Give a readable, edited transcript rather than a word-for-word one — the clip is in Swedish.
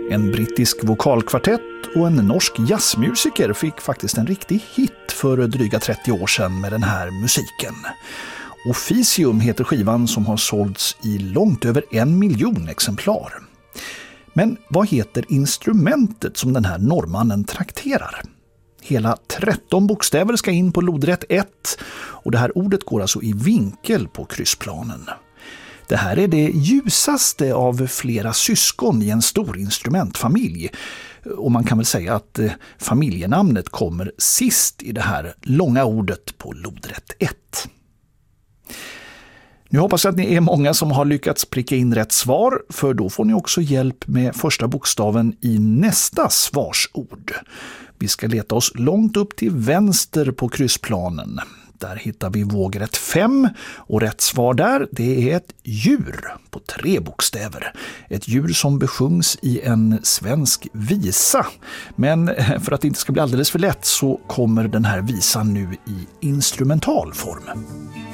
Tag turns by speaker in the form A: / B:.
A: En brittisk vokalkvartett och en norsk jazzmusiker fick faktiskt en riktig hit för dryga 30 år sedan med den här musiken. Officium heter skivan som har sålts i långt över 1 miljon exemplar. Men vad heter instrumentet som den här norrmannen trakterar? Hela 13 bokstäver ska in på lodrätt 1 och det här ordet går alltså i vinkel på kryssplanen. Det här är det ljusaste av flera syskon i en stor instrumentfamilj. Och man kan väl säga att familjenamnet kommer sist i det här långa ordet på lodrätt 1. Nu hoppas jag att ni är många som har lyckats pricka in rätt svar, för då får ni också hjälp med första bokstaven i nästa svarsord. Vi ska leta oss långt upp till vänster på kryssplanen. Där hittar vi vågrätt 5 och rätt svar där, det är ett djur på 3 bokstäver. Ett djur som besjungs i en svensk visa. Men för att det inte ska bli alldeles för lätt så kommer den här visan nu i instrumental form.